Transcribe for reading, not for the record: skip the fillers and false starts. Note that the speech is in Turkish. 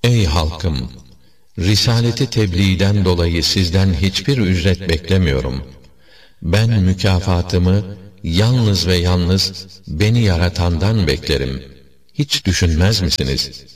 Ey halkım! Risaleti tebliğden dolayı sizden hiçbir ücret beklemiyorum. Ben mükafatımı yalnız ve yalnız beni yaratandan beklerim. Hiç düşünmez misiniz?